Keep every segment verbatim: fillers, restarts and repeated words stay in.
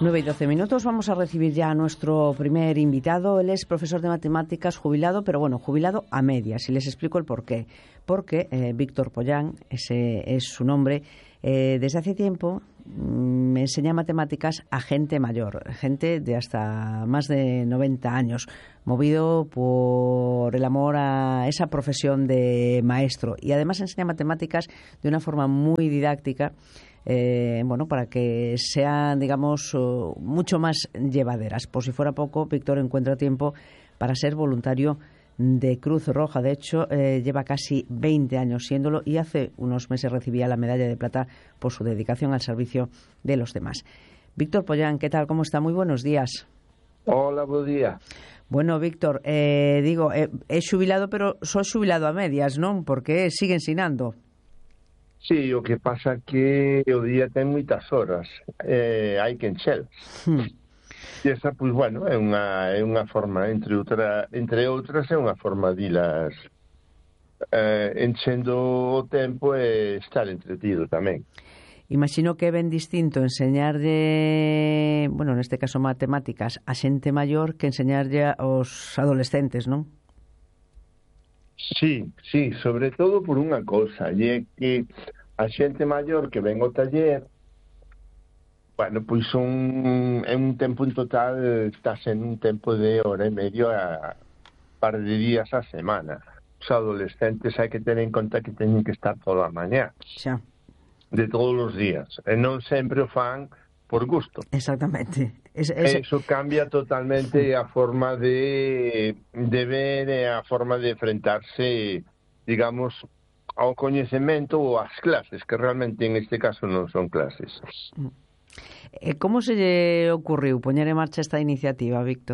nueve y doce minutos. Vamos a recibir ya a nuestro primer invitado. Él es profesor de matemáticas jubilado, pero bueno, jubilado a medias. Y les explico el porqué. Porque eh, Víctor Pollán, ese es su nombre, eh, desde hace tiempo me mm, enseña matemáticas a gente mayor, gente de hasta más de noventa años, movido por el amor a esa profesión de maestro. Y además enseña matemáticas de una forma muy didáctica, Eh, bueno, para que sean, digamos, uh, mucho más llevaderas. Por si fuera poco, Víctor encuentra tiempo para ser voluntario de Cruz Roja. De hecho, eh, lleva casi veinte años siéndolo y hace unos meses recibía la medalla de plata por su dedicación al servicio de los demás. Víctor Pollán, ¿qué tal? ¿Cómo está? Muy buenos días. Hola, buen día. Bueno, Víctor, eh, digo, eh, é xubilado, pero só xubilado a medias, non? Porque sigue ensinando. Sí, o que pasa que o día ten moitas horas, eh, hai que enchelas. Hmm. E esa, pois, bueno, é unha, é unha forma, entre, outra, entre outras, é unha forma de ilas eh, enchendo o tempo e estar entretido tamén. Imagino que é ben distinto enseñarlle, bueno, neste caso matemáticas, a xente maior que enseñarlle aos adolescentes, non? Sí, sí, sobre todo por unha cousa, e é que a xente maior que ven ao taller, bueno, pois un, é un tempo en total, está sendo un tempo de hora e medio a par de días a semana. Os adolescentes hai que ter en conta que teñen que estar toda a mañá, xa, de todos os días, e non sempre o fan por gusto. Exactamente. Es, es... Eso cambia totalmente a forma de, de ver e a forma de enfrentarse, digamos, ao coñecemento ou ás clases, que realmente en este caso non son clases. E como se lle ocurriu poñer en marcha esta iniciativa, Víctor?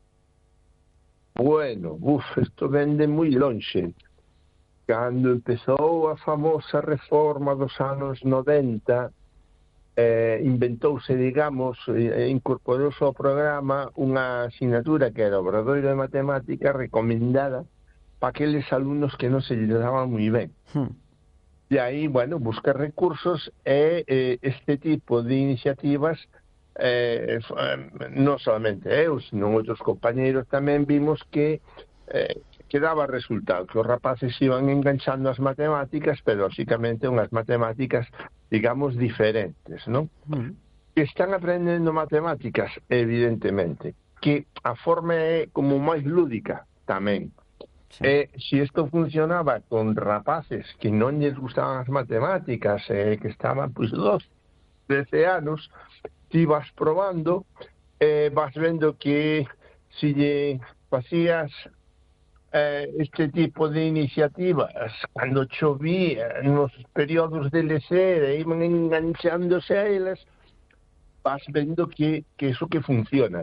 Bueno, uf, isto vende moi lonxe. Cando empezou a famosa reforma dos anos noventa, Eh, inventouse, digamos, eh, incorporouse ao programa unha asignatura que era Obradoiro de Matemática recomendada para aqueles alumnos que non se lle daban moi ben. Hmm. E aí, bueno, buscar recursos e eh, este tipo de iniciativas, eh, non solamente eu, sino outros compañeros tamén vimos que eh, que daba resultado, que os rapaces iban enganchando as matemáticas, pero lógicamente unhas matemáticas, digamos, diferentes, non? Mm. Que están aprendendo matemáticas, evidentemente, que a forma é como máis lúdica tamén. Sí. E se isto funcionaba con rapaces que non lles gustaban as matemáticas, eh, que estaban, pois, doce, trece anos, ti vas probando, eh, vas vendo que se lle facías este tipo de iniciativas, cando chovía nos períodos de lecer e iban enganchándose a elas, vas vendo que, que eso que funciona.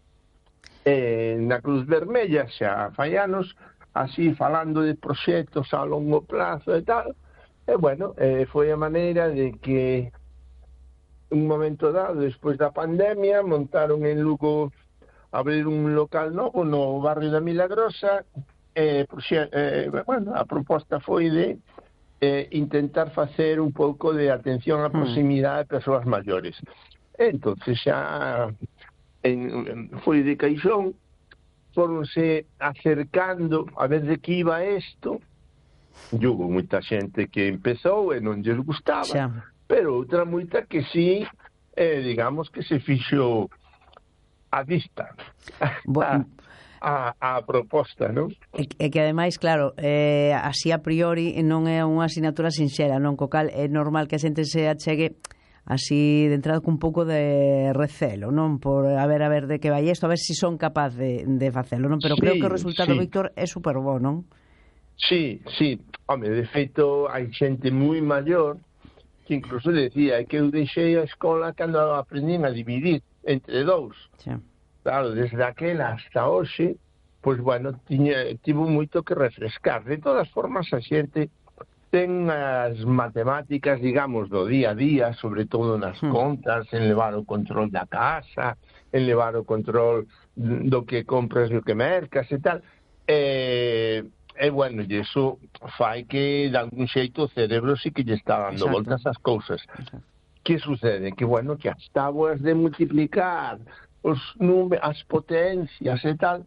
Eh, na Cruz Vermella xa fai anos, así falando de proxectos a longo plazo e tal, e bueno, eh, foi a maneira de que un momento dado, despois da pandemia, montaron en Lugo, abrir un local novo no barrio da Milagrosa. Eh, eh, bueno, a proposta foi de eh, intentar facer un pouco de atención á proximidade de persoas maiores. Entonces xa en, foi de caixón, foronse acercando a ver de que iba isto. Hubo moita xente que empezou e non lles gustaba, xa, pero outra moita que sí, eh, digamos que se fixo a vista. Bueno. A, a proposta, non? E, e que ademais, claro, eh, así a priori non é unha asignatura sinxela, non? Co cal é normal que a xente se achegue así de entrada cun pouco de recelo, non? Por a ver a ver de que vai isto, a ver se si son capaz de, de facelo, non? Pero sí, creo que o resultado, sí, Víctor, é super bo, non? Sí, sí. Home, de feito, hai xente moi maior que incluso decía que eu deixei a escola cando aprendín a dividir entre dous. Sí. Claro, desde aquela hasta hoxe, pois, bueno, tiña, tivo moito que refrescar. De todas formas, a xente ten as matemáticas, digamos, do día a día, sobre todo nas hmm. contas, en levar o control da casa, en levar o control do que compras e o que mercas e tal. E, e bueno, e iso fai que, de algún xeito, o cerebro sí que lle está dando Exacto. voltas ás cousas. Exacto. que sucede? Que, bueno, que as tábuas de multiplicar os números, as potencias e tal,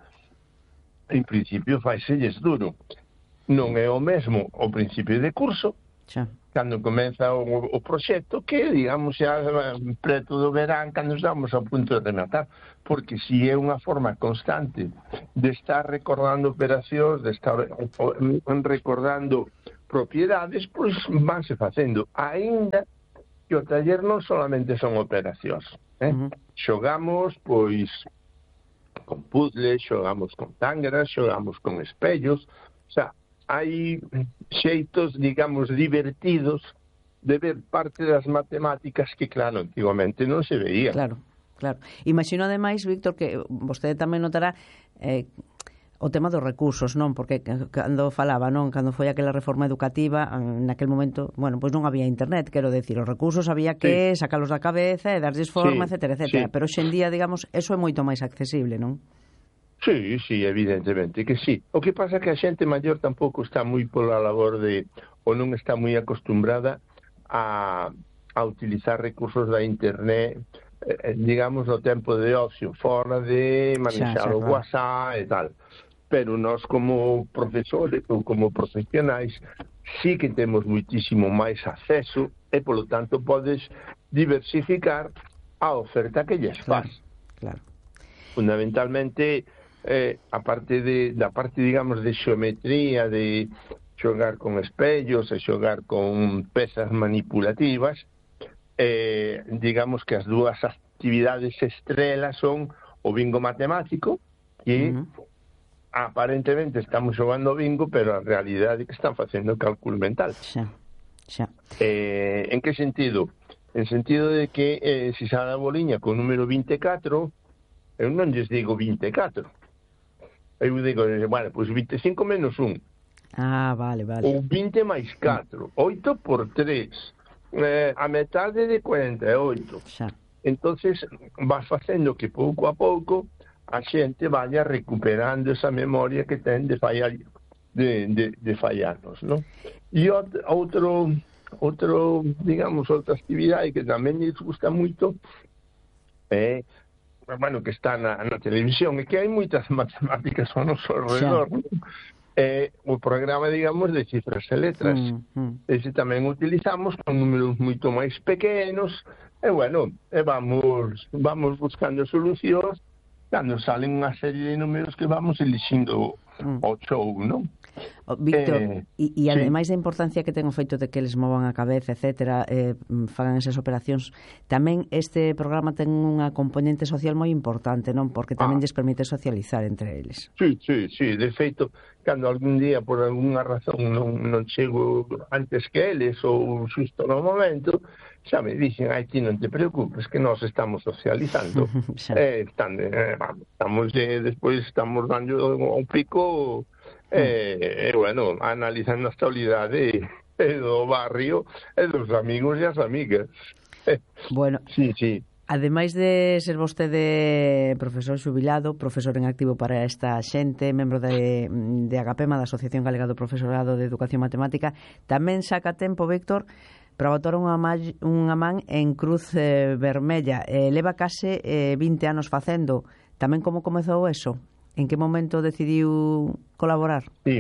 en principio faiselles duro. Non é o mesmo o principio de curso, xa, cando comeza o, o proxecto, que, digamos, xa preto do verán, cando estamos a punto de rematar, porque si é unha forma constante de estar recordando operacións, de estar recordando propiedades, pois vanse facendo, aínda que o taller non solamente son operacións, eh? Uh-huh. Xogamos, pois, con puzzles, xogamos con tángaras, xogamos con espellos, o sea, hai xeitos, digamos, divertidos de ver parte das matemáticas que, claro, antigamente non se veía. Claro, claro. Imagino, ademais, Víctor, que vostede tamén notará eh, o tema dos recursos, non? Porque cando falaba, non? Cando foi aquela reforma educativa, naquel momento, bueno, pois non había internet, quero decir, os recursos había que sí. sacalos da cabeza e darlles forma, sí, etcétera, etcétera. Sí. Pero hoxe en día, digamos, eso é moito máis accesible, non? Sí, sí, evidentemente que sí. O que pasa é que a xente maior tampouco está moi pola labor de, ou non está moi acostumbrada a, a utilizar recursos da internet, eh, digamos, no tempo de ocio, fora de manexar o WhatsApp e tal. Pero nós como profesores ou como profesionais sí que temos muitísimo máis acceso e, polo tanto, podes diversificar a oferta que lles faz. Claro, claro. Fundamentalmente, eh, a parte de, da parte, digamos, de xeometría, de xogar con espellos e xogar con pezas manipulativas, eh, digamos que as dúas actividades estrelas son o bingo matemático, que uh-huh. aparentemente estamos xogando bingo, pero a realidade é que están facendo cálculo mental. Xa, xa. Eh, en que sentido? En sentido de que eh, se xa da boliña con o número vinte e catro, eu non lles digo vinte e catro. Eu digo, bueno, pois vinte e cinco menos un. Ah, vale, vale. Ou vinte máis catro, oito por tres, eh, a metade de cuarenta e oito. Xa. Entonces vas facendo que pouco a pouco a xente vaya recuperando esa memoria que ten de fallar, de, de, de fallarnos, ¿no? E outro, outro, digamos, outra actividade que tamén lles gusta moito é, bueno, que está na, na televisión, e que hai moitas matemáticas ao noso alrededor, ¿no? É o programa, digamos, de cifras e letras. Mm, mm. Ese tamén utilizamos con números moito máis pequenos, e, bueno, e vamos, vamos buscando solucións cando salen unha serie de números que vamos elixindo mm. o show, non? Oh, Víctor, eh, e, e ademais sí. da importancia que ten o feito de que eles movan a cabeza, etcétera, eh, fagan esas operacións, tamén este programa ten unha componente social moi importante, non? Porque tamén ah. lles permite socializar entre eles. Sí, sí, sí, de feito, cando algún día por algunha razón non, non chego antes que eles ou xusto no momento, xa me dixen, ai, ti non te preocupes, que nós estamos socializando. eh, están, eh, vamos, estamos, eh, despois estamos dando un pico, eh, eh, bueno, analizando a actualidade eh, do barrio e dos amigos e as amigas. Bueno, sí, sí. Ademais de ser vostede profesor xubilado, profesor en activo para esta xente, membro de, de Agapema, da Asociación Galega do Profesorado de Educación Matemática, tamén saca tempo, Víctor, para botar unha, ma unha man en Cruz eh, Vermella. Eh, leva case eh, vinte anos facendo. Tamén como comezou eso? En que momento decidiu colaborar? Sí,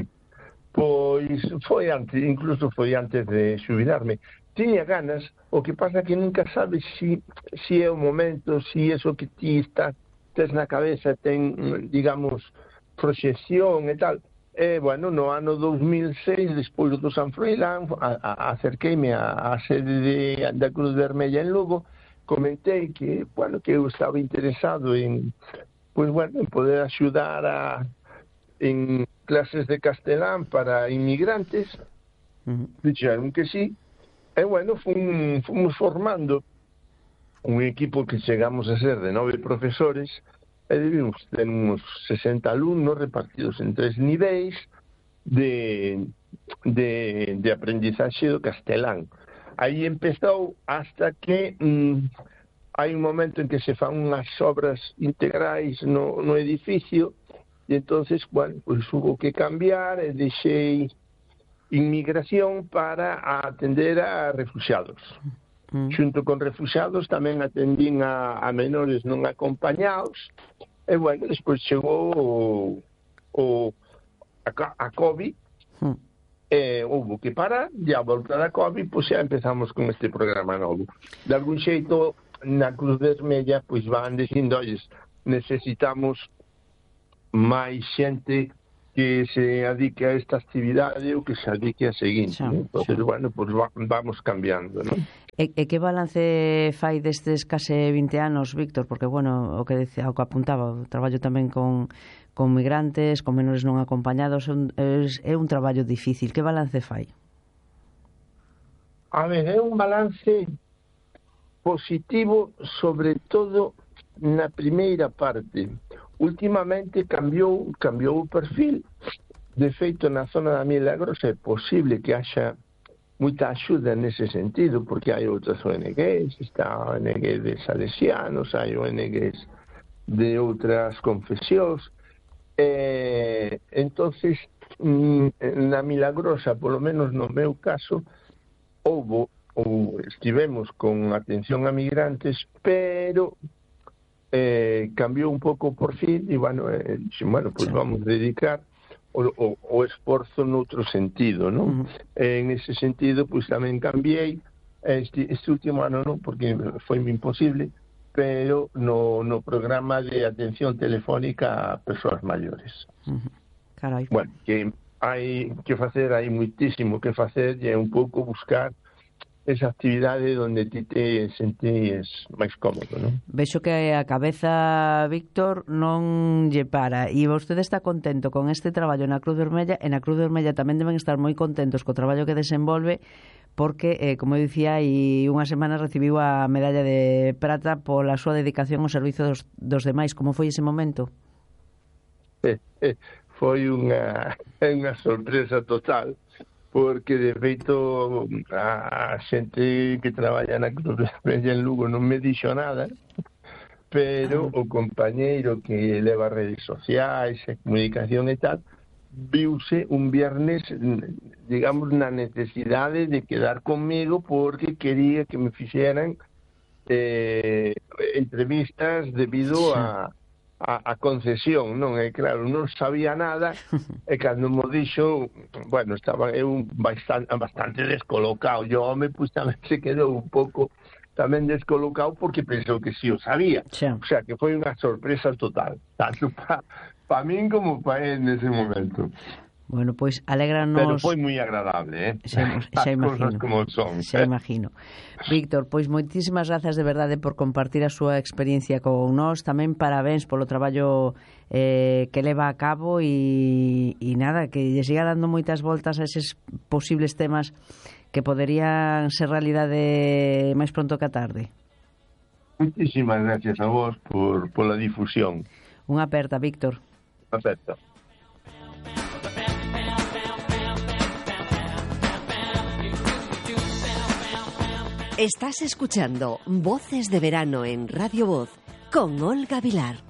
pois foi antes, incluso foi antes de xubilarme. Tiña ganas, o que pasa que nunca sabes si, si é o momento, si eso que ti estás, tes na cabeza ten, digamos, proxección e tal. E, bueno, no ano dos mil seis, despois do San Froilán, acerqueime á sede de, da Cruz Vermella en Lugo, comentei que, bueno, que eu estaba interesado en, pues, bueno, en poder axudar a, en clases de castelán para inmigrantes. Uh-huh. Dixeron que sí. E, bueno, fun, fomos formando un equipo que chegamos a ser de nove profesores, e debimos ter uns sesenta alumnos repartidos en tres niveis de, de, de aprendizaxe do castelán. Aí empezou hasta que mm, hai un momento en que se fan unhas obras integrais no, no edificio, e entonces, bueno, pues hubo que cambiar, e deixei inmigración para atender a refugiados. Mm. Xunto con refuxados tamén atendín a, a menores non acompañados, e, bueno, despois chegou o, o, a, a COVID, mm. e houve que parar, e a volta da COVID, pois xa empezamos con este programa novo. De algún xeito, na Cruz Vermella, pois van dicindo, olles, necesitamos máis xente que se adique a esta actividade ou que se adique a seguinte. Xa, entón, xa. Bueno, pues vamos cambiando, non? E, e que balance fai destes case vinte anos, Víctor? Porque, bueno, o que decía, o que apuntaba, o traballo tamén con, con migrantes, con menores non acompañados, é un, é, é un traballo difícil. Que balance fai? A ver, é un balance positivo, sobre todo na primeira parte. Últimamente cambiou, cambiou o perfil. De feito, na zona da Milagrosa é posible que haxa moita axuda nese sentido, porque hai outras O N Gs, está a O N G de salesianos, hai O N Gs de outras confesións. Eh, entonces, na Milagrosa, polo menos no meu caso, houbo, ou estivemos con atención a migrantes, pero Eh, cambiou un pouco por fin, e bueno, eh, bueno, pues vamos a dedicar o, o, o esforzo noutro sentido, non? Uh-huh. Eh, en ese sentido, pues tamén cambiei este, este último ano, non, porque foi imposible, pero no, no programa de atención telefónica a persoas maiores. Uh-huh. Carai. Bueno, que hai que facer, hai muitísimo que facer, e é un pouco buscar esa actividade onde ti te sentíes máis cómodo, non? Vexo que a cabeza, Víctor, non lle para. E vostede está contento con este traballo na Cruz Vermella, e na Cruz Vermella tamén deben estar moi contentos co traballo que desenvolve, porque, eh, como dicía, e unha semana recibiu a medalla de prata pola súa dedicación ao servizo dos, dos demais. Como foi ese momento? Eh, eh, foi unha, unha sorpresa total, porque de feito a xente que traballa na Cruz Vermella en Lugo non me dixo nada, pero o compañeiro que leva redes sociais e comunicación e tal, viuse un viernes, digamos, na necesidade de quedar conmigo porque quería que me fixeran eh, entrevistas debido a A, a concesión, non? E claro, non sabía nada, e cando mo dixo, bueno, estaba eu bastante, bastante descolocado, e o home pues tamén se quedou un pouco tamén descolocado porque pensou que si o sabía. Sí. O sea, que foi unha sorpresa total, tanto para pa min como para él nese momento. Bueno, pois pues, alégranos... Pero foi moi agradable, eh? Xa, xa imagino. As cosas como son. Xa imagino. Víctor, pois moitísimas grazas de verdade por compartir a súa experiencia con nós. Tamén parabéns polo traballo eh, que leva a cabo, e, e nada, que lle siga dando moitas voltas a eses posibles temas que poderían ser realidade máis pronto que a tarde. Moitísimas gracias a vos por pola difusión. Unha aperta, Víctor. Unha aperta. Estás escuchando Voces de Verano en Radio Voz con Olga Vilar.